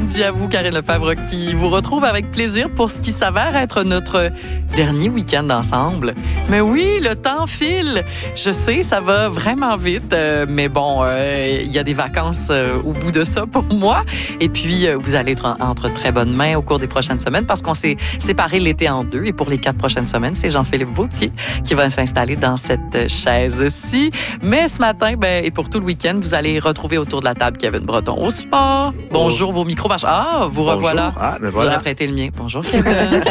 après-midi à vous, Karine Lefebvre, qui vous retrouve avec plaisir pour ce qui s'avère être notre dernier week-end ensemble. Mais oui, le temps file. Je sais, ça va vraiment vite, mais bon, il y a des vacances au bout de ça pour moi. Et puis, vous allez être entre très bonnes mains au cours des prochaines semaines parce qu'on s'est séparé l'été en deux. Et pour les 4 prochaines semaines, c'est Jean-Philippe Vautier qui va s'installer dans cette chaise-ci. Mais ce matin, et pour tout le week-end, vous allez retrouver autour de la table Kevin Breton au sport. Bonjour, vos micros marchent. Ah, vous revoilà. Ah, mais voilà. J'aurais prêté le mien. Bonjour, Kevin.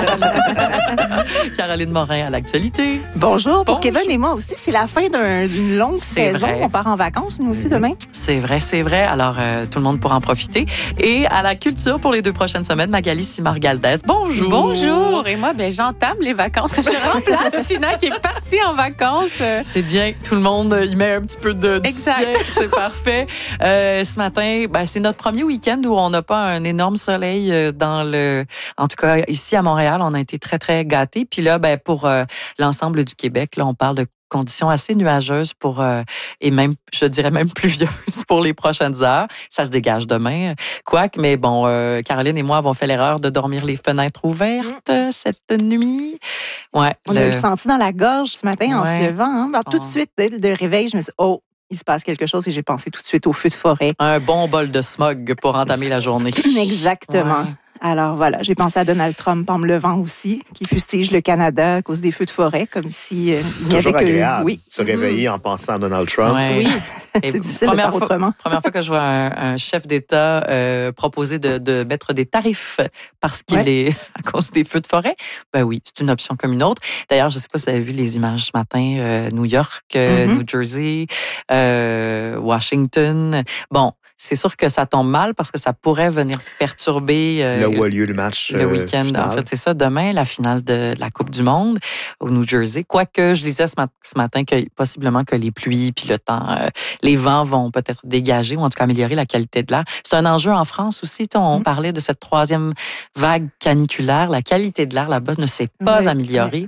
Caroline Morin à l'actualité. Bonjour. Pour Kevin et moi aussi, c'est la fin d'une longue saison. Vrai. On part en vacances, nous aussi, demain. C'est vrai. Alors, tout le monde pourra en profiter. Et à la culture, pour les 2 prochaines semaines, Magali Simard-Galdès. Bonjour. Bonjour. Et moi, j'entame les vacances. Je remplace Gina qui est partie en vacances. C'est bien. Tout le monde y met un petit peu du exact. sien. C'est parfait. Ce matin, c'est notre premier week-end où on n'a pas un énorme soleil en tout cas, ici à Montréal, on a été très, très gâtés. Puis là, pour l'ensemble du Québec, là, on parle de conditions assez nuageuses et même, je dirais même pluvieuses pour les prochaines heures. Ça se dégage demain. Quoique, mais bon, Caroline et moi avons fait l'erreur de dormir les fenêtres ouvertes cette nuit. Ouais. On a eu senti dans la gorge ce matin en se levant. Hein? Alors, tout de suite, dès le réveil, je me suis dit, il se passe quelque chose et j'ai pensé tout de suite au feu de forêt. Un bon bol de smog pour entamer la journée. Exactement. Ouais. Alors voilà, j'ai pensé à Donald Trump en me levant aussi, qui fustige le Canada à cause des feux de forêt, comme si il n'y avait agréable, se réveiller en pensant à Donald Trump. Ouais. Oui, c'est difficile de faire autrement. Première fois que je vois un chef d'État proposer de mettre des tarifs parce qu'il est à cause des feux de forêt. Ben oui, c'est une option comme une autre. D'ailleurs, je ne sais pas si vous avez vu les images ce matin, New York, New Jersey, Washington. Bon, c'est sûr que ça tombe mal parce que ça pourrait venir perturber là où a lieu le match. Le week-end. Final. En fait, c'est ça. Demain, la finale de la Coupe du Monde au New Jersey. Quoique, je disais ce matin que possiblement que les pluies puis le temps, les vents vont peut-être dégager ou en tout cas améliorer la qualité de l'air. C'est un enjeu en France aussi. On parlait de cette 3e vague caniculaire. La qualité de l'air là-bas ne s'est pas améliorée.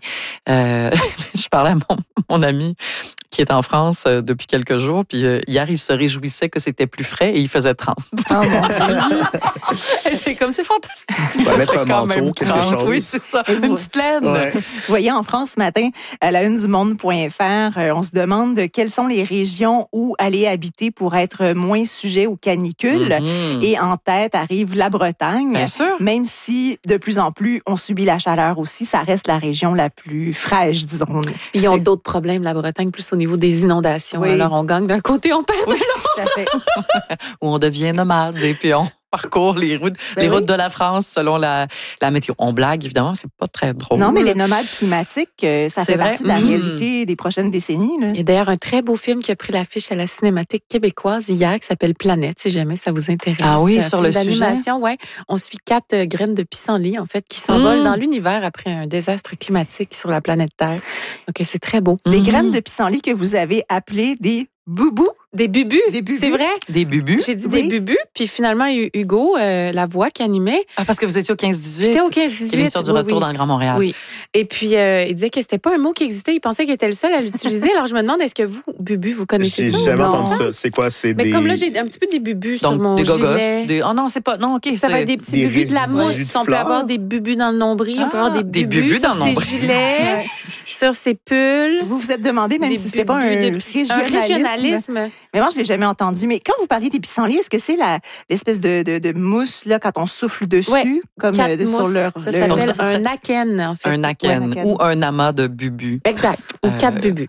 Je parlais à mon ami qui est en France depuis quelques jours. Puis hier, il se réjouissait que c'était plus frais et il faisait 30. Oh mon Dieu! C'est comme, c'est fantastique. On va mettre un manteau, quelque 30. chose. Oui, c'est ça. Une petite laine. Ouais. Vous voyez, en France, ce matin, à la une du monde.fr, on se demande quelles sont les régions où aller habiter pour être moins sujet aux canicules. Et en tête arrive la Bretagne. Bien sûr. Même si, de plus en plus, on subit la chaleur aussi, ça reste la région la plus fraîche, disons. Ils ont d'autres problèmes, la Bretagne, plus au niveau des inondations. Oui. Alors, on gagne d'un côté, on perd de l'autre. Ça fait. Où on devient nomade et puis on parcourt les routes de la France selon la météo. On blague, évidemment, c'est pas très drôle. Non, mais les nomades climatiques, ça fait vrai. partie de la réalité des prochaines décennies. Là. Il y a d'ailleurs un très beau film qui a pris l'affiche à la Cinémathèque québécoise hier qui s'appelle Planète, si jamais ça vous intéresse. Ah oui, Un sur film le sujet. d'animation, ouais. On suit 4 graines de pissenlit, en fait, qui s'envolent dans l'univers après un désastre climatique sur la planète Terre. Donc, c'est très beau. Des graines de pissenlit que vous avez appelées des boubous. Des bubus, Des c'est vrai. Des bubus. J'ai dit des bubus, puis finalement, il y a eu Hugo, la voix qui animait. Ah, parce que vous étiez au 15-18. J'étais au 15-18. Qui est l'émission du retour dans le Grand Montréal. Oui. Et puis, il disait que c'était pas un mot qui existait. Il pensait qu'il était le seul à l'utiliser. Alors, je me demande, est-ce que vous, bubu, vous connaissez ça? J'ai jamais ou non? entendu ça. C'est quoi? C'est Mais des... comme là, j'ai un petit peu des bubus sur Donc, mon des gogos. gilet. Oh non, c'est pas. Non, OK. Ça va être des petits des bubus de la résidus mousse. de On peut fleurs. avoir des bubus dans le nombril. On peut avoir des bubus dans sur le ses nombril. gilets, sur ses pulls. Vous vous êtes demandé, même Des si c'était pas un bubus régionalisme. Mais moi, je l'ai jamais entendu. Mais quand vous parliez des pissenlits, est-ce que c'est l'espèce de mousse là quand on souffle dessus, Ouais, comme quatre sur mousses. leur Ça Donc, s'appelle ça serait un aken, en fait. un aken Ouais, ou un amas de bubus. Exact. Ou 4 bubus.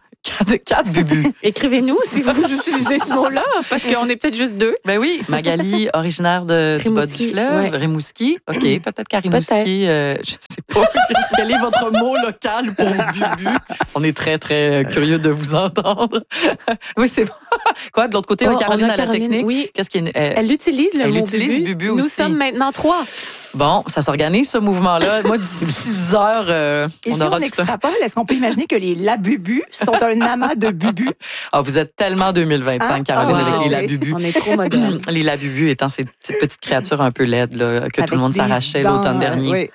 4 bubus. Écrivez-nous si vous utilisez ce mot-là, parce qu'on est peut-être juste 2. Ben oui, Magali, originaire du bas du Rimouski, fleuve, ouais. Rimouski. OK, peut-être qu'à Rimouski, je sais pas. Quel est votre mot local pour bubu? On est très, très curieux de vous entendre. Oui, c'est bon. Quoi, de l'autre côté, Caroline à la technique? Oui. Qu'est-ce qui est, Elle utilise le elle mot utilise bubu aussi. Nous sommes maintenant 3. Bon, ça s'organise, ce mouvement-là. Moi, d'ici 10 heures, Et on si aura on tout ça. extrapole, est-ce qu'on peut imaginer que les labubus sont un amas de bubus? Ah, vous êtes tellement 2025, Ah, Caroline, wow. avec les labubus. On est trop moderne. Les labubus étant ces petites créatures un peu laides là, que tout le monde s'arrachait l'automne dernier. Oui.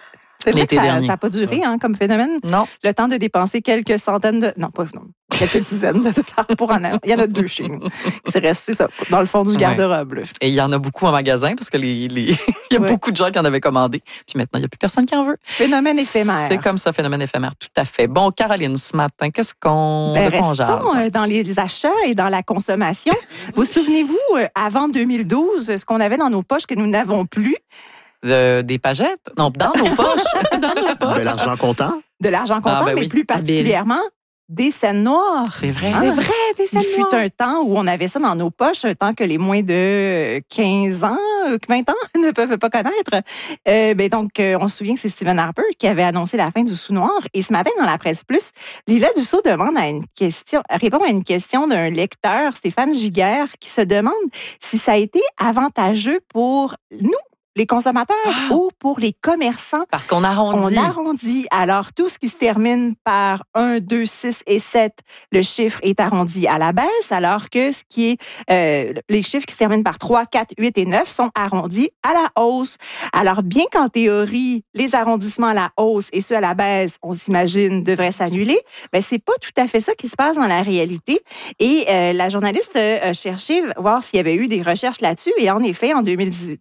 C'est vrai que L'été ça dernier. n'a pas duré comme phénomène. Non. Le temps de dépenser quelques centaines de... Non, pas non, quelques dizaines de dollars pour en avoir. Il y en a 2 chez nous. C'est resté ça, dans le fond du garde-robe. Là. Et il y en a beaucoup en magasin parce que il y a beaucoup de gens qui en avaient commandé. Puis maintenant, il n'y a plus personne qui en veut. Phénomène éphémère. C'est comme ça, phénomène éphémère, tout à fait. Bon, Caroline, ce matin, de quoi on jase? Dans les achats et dans la consommation. Vous souvenez-vous, avant 2012, ce qu'on avait dans nos poches que nous n'avons plus? Des pagettes? Non, dans nos poches. Dans nos poches. De l'argent comptant? De l'argent comptant, mais oui. plus particulièrement des scènes noires. C'est vrai. C'est vrai, des scènes Il fut un temps où on avait ça dans nos poches, un temps que les moins de 15 ans, 20 ans ne peuvent pas connaître. Donc, on se souvient que c'est Stephen Harper qui avait annoncé la fin du sous-noir. Et ce matin, dans la Presse Plus, Lila Dussault répond à une question d'un lecteur, Stéphane Giguère, qui se demande si ça a été avantageux pour nous, les consommateurs, ou pour les commerçants. Parce qu'on arrondit. On arrondit. Alors, tout ce qui se termine par 1, 2, 6 et 7, le chiffre est arrondi à la baisse, alors que ce qui est les chiffres qui se terminent par 3, 4, 8 et 9 sont arrondis à la hausse. Alors, bien qu'en théorie, les arrondissements à la hausse et ceux à la baisse, on s'imagine, devraient s'annuler, ben c'est pas tout à fait ça qui se passe dans la réalité. Et la journaliste a cherché voir s'il y avait eu des recherches là-dessus. Et en effet, en 2018,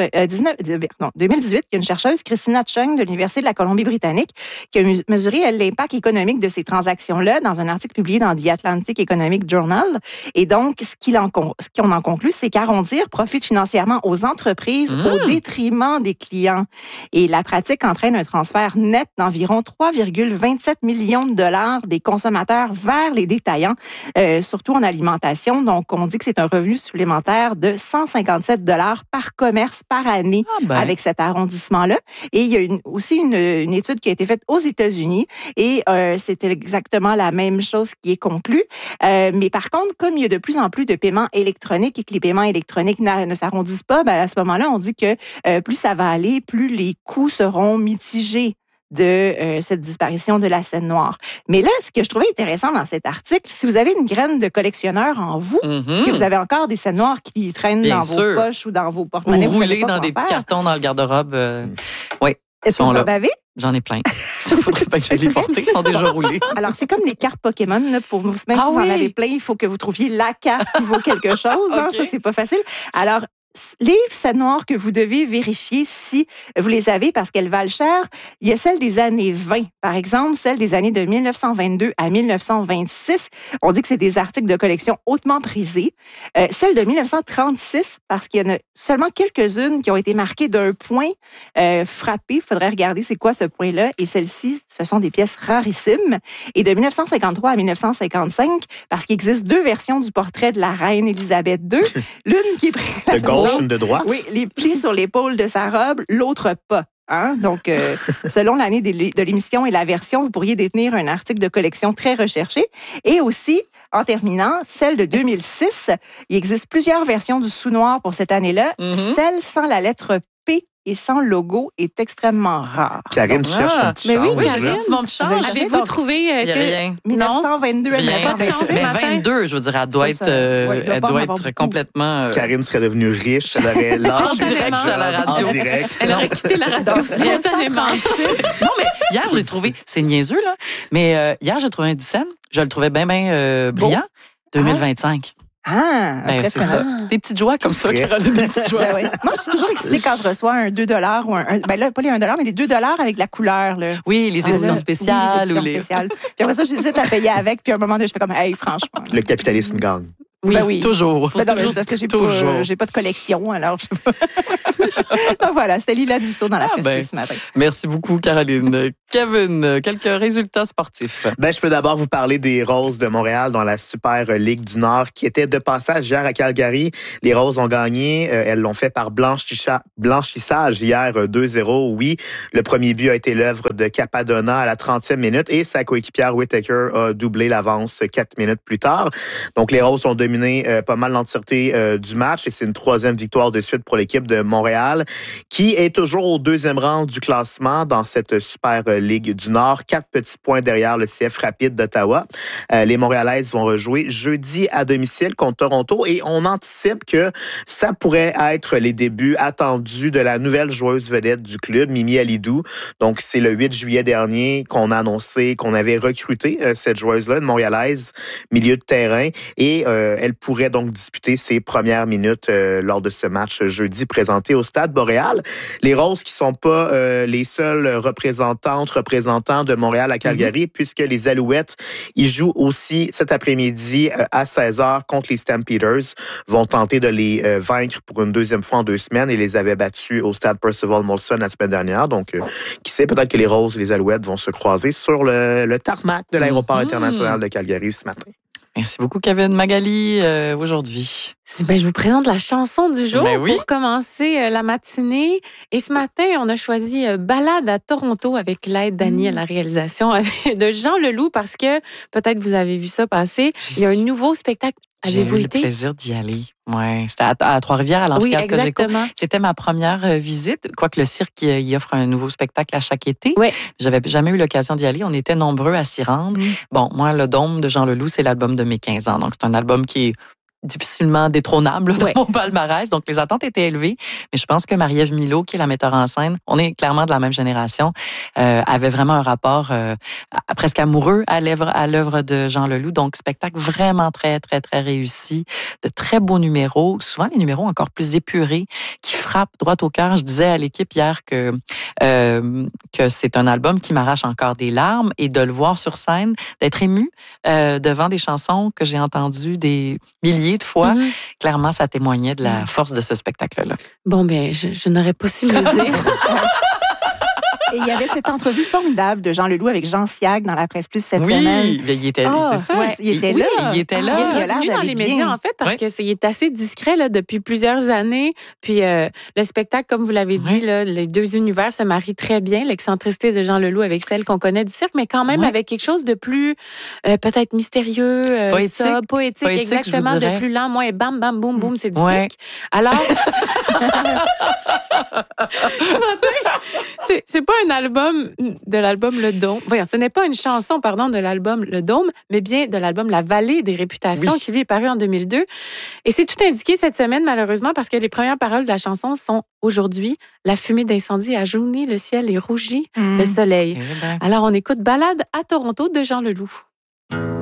il y a une chercheuse, Christina Chung, de l'Université de la Colombie-Britannique, qui a mesuré l'impact économique de ces transactions-là dans un article publié dans The Atlantic Economic Journal. Et donc, ce qu'on en conclut, c'est qu'arrondir profite financièrement aux entreprises au détriment des clients. Et la pratique entraîne un transfert net d'environ 3,27 millions de dollars des consommateurs vers les détaillants, surtout en alimentation. Donc, on dit que c'est un revenu supplémentaire de 157 dollars par commerce par année avec cet arrondissement-là. Et il y a aussi une étude qui a été faite aux États-Unis et c'était exactement la même chose qui est conclue. Mais par contre, comme il y a de plus en plus de paiements électroniques et que les paiements électroniques ne s'arrondissent pas, à ce moment-là, on dit que plus ça va aller, plus les coûts seront mitigés de cette disparition de la scène noire. Mais là, ce que je trouvais intéressant dans cet article, si vous avez une graine de collectionneur en vous, que vous avez encore des scènes noires qui traînent dans vos poches ou dans vos porte-monnaies, ou roulées dans des petits cartons dans le garde-robe. Oui. Est-ce que vous en avez? J'en ai plein. Il faudrait pas que j'aille les porter. Ils sont déjà roulés. Alors, c'est comme les cartes Pokémon. Là, pour vous, même si vous en avez plein, il faut que vous trouviez la carte qui vaut quelque chose. Okay. Ça, c'est pas facile. Alors, les scènes noires que vous devez vérifier si vous les avez parce qu'elles valent cher, il y a celles des années 20. Par exemple, celles des années de 1922 à 1926. On dit que c'est des articles de collection hautement prisés. Celles de 1936, parce qu'il y en a seulement quelques-unes qui ont été marquées d'un point frappé. Il faudrait regarder c'est quoi ce point-là. Et celles-ci, ce sont des pièces rarissimes. Et de 1953 à 1955, parce qu'il existe 2 versions du portrait de la reine Élisabeth II. L'une qui est prise de droite? Oui, les plis sur l'épaule de sa robe, l'autre pas. Donc, selon l'année de l'émission et la version, vous pourriez détenir un article de collection très recherché. Et aussi, en terminant, celle de 2006, il existe plusieurs versions du sous-noir pour cette année-là. Celle sans la lettre P et sans logo est extrêmement rare. Karine, tu cherches un petit change. Mais oui, Karine, tu montes change. Avez-vous trouvé... Il n'y a rien. 1922 à 1926. Mais 22, je veux dire, elle doit être complètement... Karine serait devenue riche. Elle aurait lâché en direct à la radio. Elle aurait quitté la radio spontanément. Non, mais hier, j'ai trouvé... C'est niaiseux, là. Mais hier, j'ai trouvé un 10 cents. Je le trouvais bien brillant. 2025. C'est ça. Des petites joies comme ça, Caroline, des petites joies. Moi, je suis toujours excitée quand je reçois un 2 $ ou là, pas les 1 $, mais les 2 $ avec la couleur. Là. Oui, les éditions spéciales. Oui, les éditions spéciales. Puis après ça, j'hésite à payer avec, puis à un moment donné, je fais comme, hey, franchement. Le capitalisme gagne. Oui, toujours. C'est parce que j'ai pas de collection, alors je sais pas. Donc voilà, c'était Lila Dussault dans la presse ce matin. Merci beaucoup, Caroline. Kevin, quelques résultats sportifs. Je peux d'abord vous parler des Roses de Montréal dans la Super Ligue du Nord qui était de passage hier à Calgary. Les Roses ont gagné. Elles l'ont fait par blanchissage hier 2-0. Oui, le premier but a été l'œuvre de Capadonna à la 30e minute et sa coéquipière Whittaker a doublé l'avance 4 minutes plus tard. Donc, les Roses ont dominé pas mal l'entièreté du match et c'est une 3e victoire de suite pour l'équipe de Montréal qui est toujours au 2e rang du classement dans cette Super Ligue du Nord, 4 petits points derrière le CF Rapide d'Ottawa. Les Montréalaises vont rejouer jeudi à domicile contre Toronto et on anticipe que ça pourrait être les débuts attendus de la nouvelle joueuse vedette du club, Mimi Alidou. Donc, c'est le 8 juillet dernier qu'on a annoncé qu'on avait recruté cette joueuse-là, une Montréalaise, milieu de terrain, et elle pourrait donc disputer ses premières minutes lors de ce match jeudi présenté au Stade Boréal. Les Roses qui sont pas les seuls représentants de Montréal à Calgary, puisque les Alouettes, ils jouent aussi cet après-midi à 16h contre les Stampeders, vont tenter de les vaincre pour une deuxième fois en 2 semaines et les avaient battus au Stade Percival Molson la semaine dernière. Donc, qui sait, peut-être que les Roses et les Alouettes vont se croiser sur le tarmac de l'aéroport international de Calgary ce matin. Merci beaucoup, Kevin. Magali, aujourd'hui. Je vous présente la chanson du jour pour commencer la matinée. Et ce matin, on a choisi Balade à Toronto avec l'aide d'Annie à la réalisation de Jean Leloup parce que peut-être vous avez vu ça passer. Il y a un nouveau spectacle. Avez-vous été? J'ai eu le plaisir d'y aller. Oui, c'était à Trois-Rivières, à l'amphithéâtre Cogeco. C'était ma première visite, quoique le cirque y offre un nouveau spectacle à chaque été. Oui. J'avais jamais eu l'occasion d'y aller. On était nombreux à s'y rendre. Bon, moi, le Dôme de Jean Leloup, c'est l'album de mes 15 ans. Donc, c'est un album qui est difficilement détrônable dans mon palmarès. Donc, les attentes étaient élevées. Mais je pense que Marie-Ève Milot, qui est la metteur en scène, on est clairement de la même génération, avait vraiment un rapport presque amoureux à l'œuvre de Jean Leloup. Donc, spectacle vraiment très, très, très réussi. De très beaux numéros. Souvent, les numéros encore plus épurés, qui frappent droit au cœur. Je disais à l'équipe hier que c'est un album qui m'arrache encore des larmes et de le voir sur scène, d'être ému devant des chansons que j'ai entendues des milliers de fois. Clairement, ça témoignait de la force de ce spectacle-là. Bon, bien, je n'aurais pas su me le dire. Et il y avait cette entrevue formidable de Jean Leloup avec Jean Siag dans la Presse Plus cette semaine. Oui, il était, c'est ça. Ouais, il était là. Il était là. Il est revenu dans les médias, en fait, parce qu'il est assez discret là, depuis plusieurs années. Puis le spectacle, comme vous l'avez dit, là, les deux univers se marient très bien. L'excentricité de Jean Leloup avec celle qu'on connaît du cirque, mais quand même avec quelque chose de plus peut-être mystérieux, poétique exactement, de plus lent, moins bam, bam, boum, boum, c'est du cirque. Alors, c'est pas un album de l'album Le Dôme. Voyons, ce n'est pas une chanson, pardon, de l'album Le Dôme, mais bien de l'album La Vallée des Réputations, qui lui est paru en 2002. Et c'est tout indiqué cette semaine, malheureusement, parce que les premières paroles de la chanson sont aujourd'hui, la fumée d'incendie a jauni, le ciel est rougi, le soleil. Alors, on écoute Balade à Toronto de Jean Leloup.